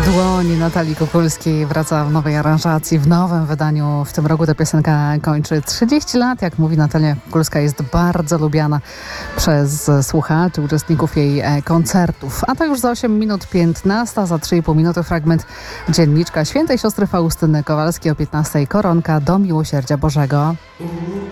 Dłoń Natalii Kukulskiej wraca w nowej aranżacji, w nowym wydaniu. W tym roku ta piosenka kończy 30 lat. Jak mówi Natalia Kukulska, jest bardzo lubiana przez słuchaczy, uczestników jej koncertów. A to już za 8 minut 15, za 3,5 minuty fragment dzienniczka świętej siostry Faustyny Kowalskiej o 15 koronka do miłosierdzia Bożego.